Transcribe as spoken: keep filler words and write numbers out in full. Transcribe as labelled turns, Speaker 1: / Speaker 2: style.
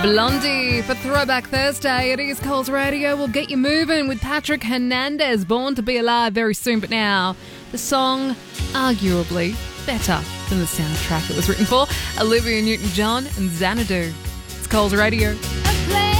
Speaker 1: Blondie for Throwback Thursday at East Coast Radio. We'll get you moving with Patrick Hernandez, Born to Be Alive, very soon. But now, the song, arguably better than the soundtrack it was written for, Olivia Newton-John and Xanadu. It's Coles Radio.